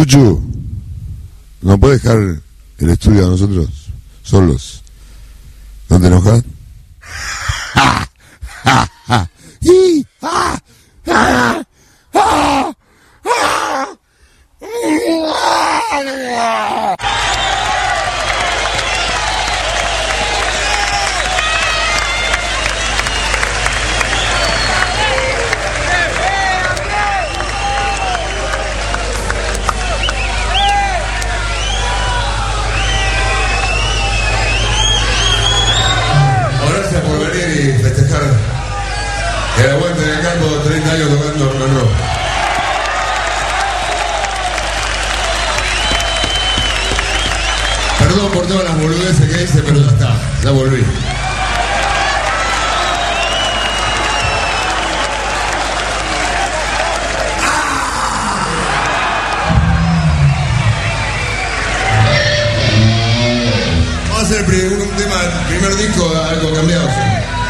Chuchu, ¿no puedes dejar el estudio a nosotros solos? ¿No te enojas? Gracias por venir y festejar el aguante en el campo, 30 años tocando rock and roll. Perdón por todas las boludeces que hice, pero ya está, ya volví. Vamos a hacer un tema, el primer disco, algo cambiado.